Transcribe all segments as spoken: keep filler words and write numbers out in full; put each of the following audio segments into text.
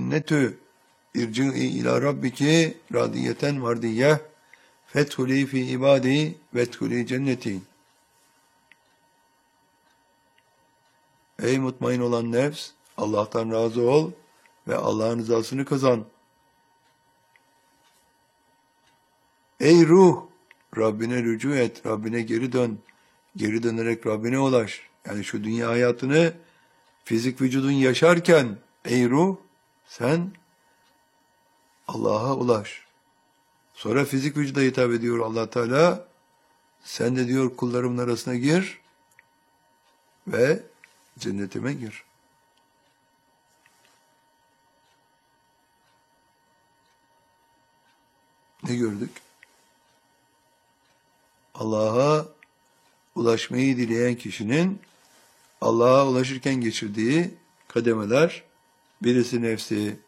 cennetü irci'i ila rabbiki radiyeten mardiyyeh fethuli fi ibadi vethuli cenneti. Ey mutmain olan nefs, Allah'tan razı ol ve Allah'ın rızasını kazan. Ey ruh, Rabbine rücu et, Rabbine geri dön. Geri dönerek Rabbine ulaş. Yani şu dünya hayatını fizik vücudun yaşarken, ey ruh, sen Allah'a ulaş. Sonra fizik vücuda hitap ediyor Allah Teala. Sen de diyor kullarımın arasına gir ve cennetime gir. Ne gördük? Allah'a ulaşmayı dileyen kişinin Allah'a ulaşırken geçirdiği kademeler, birisi nefsi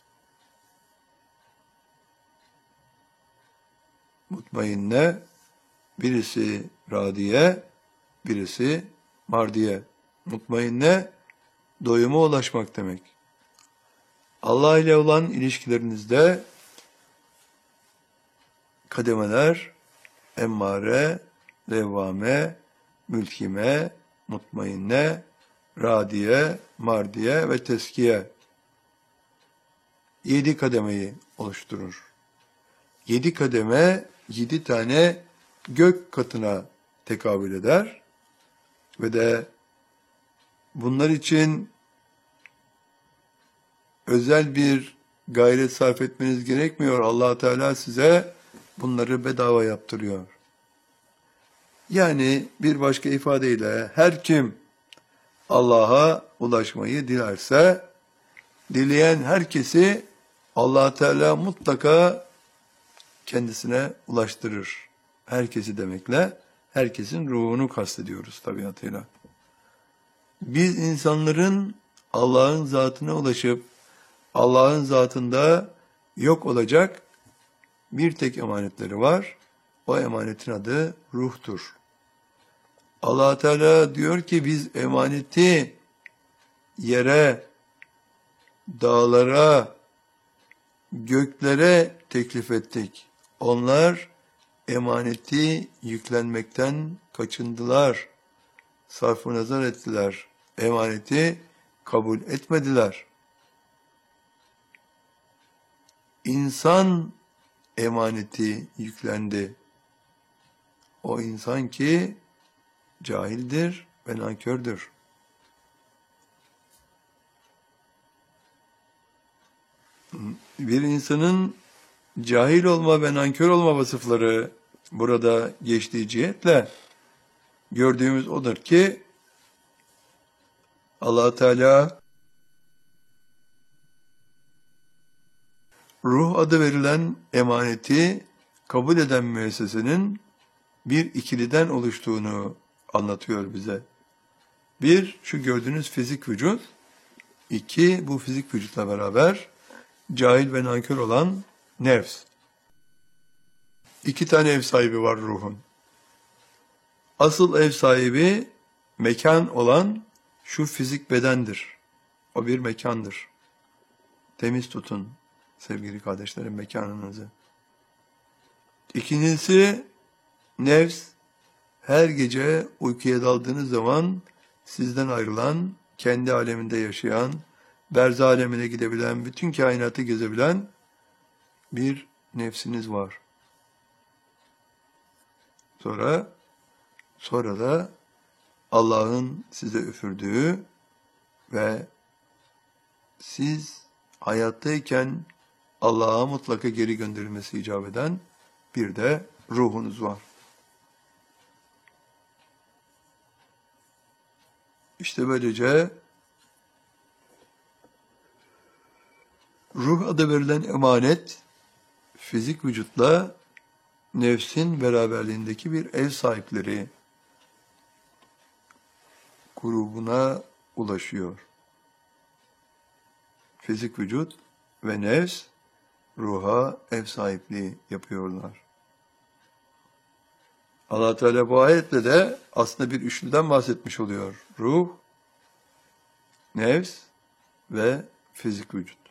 mutmainne, birisi radiye, birisi mardiye. Mutmainne, doyuma ulaşmak demek. Allah ile olan ilişkilerinizde kademeler, emmare, levvame, mülkime, mutmainne, radiye, mardiye ve teskiye. Yedi kademeyi oluşturur. Yedi kademe, yedi tane gök katına tekabül eder. Ve de bunlar için özel bir gayret sarf etmeniz gerekmiyor. Allah Teala size bunları bedava yaptırıyor. Yani bir başka ifadeyle her kim Allah'a ulaşmayı dilerse, dileyen herkesi Allah Teala mutlaka kendisine ulaştırır. Herkesi demekle herkesin ruhunu kastediyoruz tabiatıyla. Biz insanların Allah'ın zatına ulaşıp Allah'ın zatında yok olacak bir tek emanetleri var. O emanetin adı ruhtur. Allah Teala diyor ki biz emaneti yere, dağlara, göklere teklif ettik. Onlar emaneti yüklenmekten kaçındılar. Sarf-ı nazar ettiler. Emaneti kabul etmediler. İnsan emaneti yüklendi. O insan ki cahildir ve nankördür. Bir insanın cahil olma ve nankör olma vasıfları burada geçtiği cihetle gördüğümüz odur ki Allah Teala ruh adı verilen emaneti kabul eden müessesenin bir ikiliden oluştuğunu anlatıyor bize. Bir, şu gördüğünüz fizik vücut. İki, bu fizik vücutla beraber cahil ve nankör olan nefs. İki tane ev sahibi var ruhun. Asıl ev sahibi mekan olan şu fizik bedendir. O bir mekandır. Temiz tutun sevgili kardeşlerim mekanınızı. İkincisi nefs. Her gece uykuya daldığınız zaman sizden ayrılan, kendi aleminde yaşayan, berzah alemine gidebilen, bütün kainatı gezebilen bir nefsiniz var. Sonra, sonra da Allah'ın size üfürdüğü ve siz hayattayken Allah'a mutlaka geri gönderilmesi icap eden bir de ruhunuz var. İşte böylece ruh adı verilen emanet fizik vücutla nefsin beraberliğindeki bir ev sahipleri grubuna ulaşıyor. Fizik vücut ve nefs ruha ev sahipliği yapıyorlar. Allah Teala bu ayetle de aslında bir üçlüden bahsetmiş oluyor. Ruh, nefs ve fizik vücut.